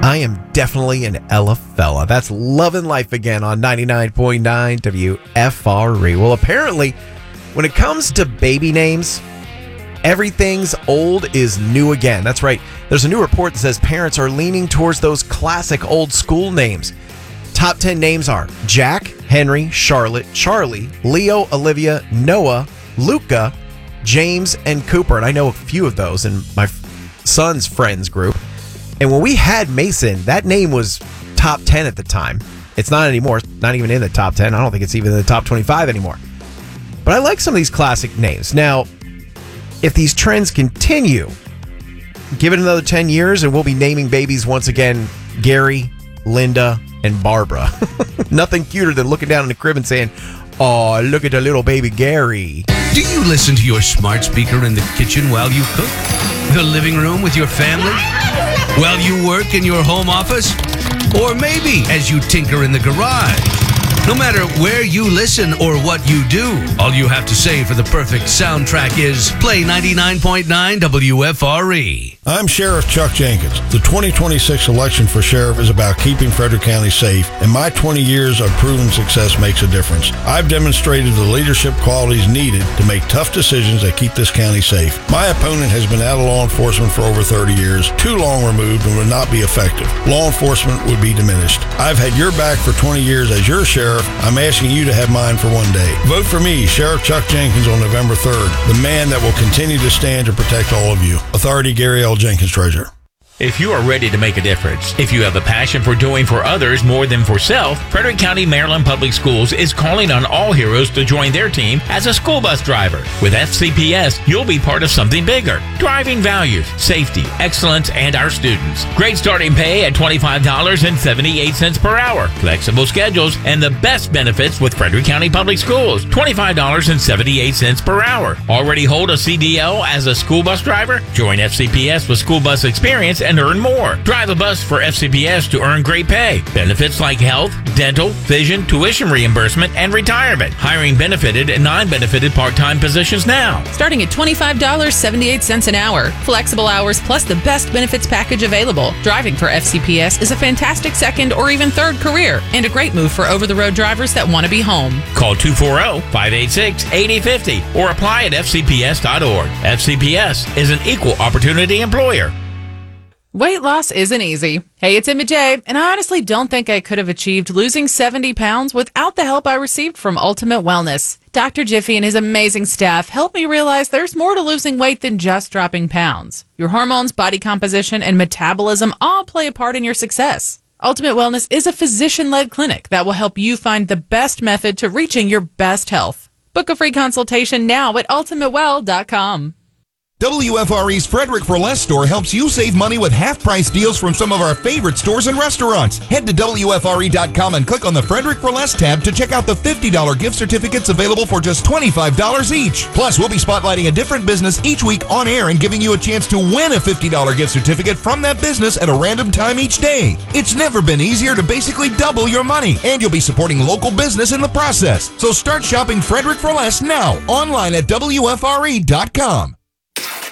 I am definitely an Ella fella. That's Lovin' Life Again on 99.9 WFRE. Well, apparently, when it comes to baby names, everything's old is new again. That's right. There's a new report that says parents are leaning towards those classic old school names. Top 10 names are Jack, Henry, Charlotte, Charlie, Leo, Olivia, Noah, Luca, James, and Cooper. And I know a few of those in my son's friends group. And when we had Mason, that name was top 10 at the time. It's not anymore. Not even in the top 10. I don't think it's even in the top 25 anymore. But I like some of these classic names. Now, if these trends continue, give it another 10 years and we'll be naming babies once again Gary, Linda, and Barbara. Nothing cuter than looking down in the crib and saying, "Oh, look at the little baby Gary." Do you listen to your smart speaker in the kitchen while you cook? The living room with your family? While you work in your home office? Or maybe as you tinker in the garage? No matter where you listen or what you do, all you have to say for the perfect soundtrack is play 99.9 WFRE. I'm Sheriff Chuck Jenkins. The 2026 election for sheriff is about keeping Frederick County safe, and my 20 years of proven success makes a difference. I've demonstrated the leadership qualities needed to make tough decisions that keep this county safe. My opponent has been out of law enforcement for over 30 years, too long removed, and would not be effective. Law enforcement would be diminished. I've had your back for 20 years as your sheriff. I'm asking you to have mine for one day. Vote for me, Sheriff Chuck Jenkins, on November 3rd, the man that will continue to stand to protect all of you. Authority, Gary L. Jenkins, Treasurer. If you are ready to make a difference, if you have a passion for doing for others more than for self, Frederick County, Maryland Public Schools is calling on all heroes to join their team as a school bus driver. With FCPS, you'll be part of something bigger. Driving values, safety, excellence, and our students. Great starting pay at $25.78 per hour. Flexible schedules and the best benefits with Frederick County Public Schools. $25.78 per hour. Already hold a CDL as a school bus driver? Join FCPS with school bus experience and earn more. Drive a bus for FCPS to earn great pay. Benefits like health, dental, vision, tuition reimbursement, and retirement. Hiring benefited and non-benefited part-time positions now. Starting at $25.78 an hour. Flexible hours plus the best benefits package available. Driving for FCPS is a fantastic second or even third career and a great move for over-the-road drivers that want to be home. Call 240-586-8050 or apply at fcps.org. FCPS is an equal opportunity employer. Weight loss isn't easy. Hey, it's Emma J, and I honestly don't think I could have achieved losing 70 pounds without the help I received from Ultimate Wellness. Dr. Jiffy and his amazing staff helped me realize there's more to losing weight than just dropping pounds. Your hormones, body composition, and metabolism all play a part in your success. Ultimate Wellness is a physician-led clinic that will help you find the best method to reaching your best health. Book a free consultation now at ultimatewell.com. WFRE's Frederick for Less store helps you save money with half-price deals from some of our favorite stores and restaurants. Head to WFRE.com and click on the Frederick for Less tab to check out the $50 gift certificates available for just $25 each. Plus, we'll be spotlighting a different business each week on air and giving you a chance to win a $50 gift certificate from that business at a random time each day. It's never been easier to basically double your money, and you'll be supporting local business in the process. So start shopping Frederick for Less now, online at WFRE.com.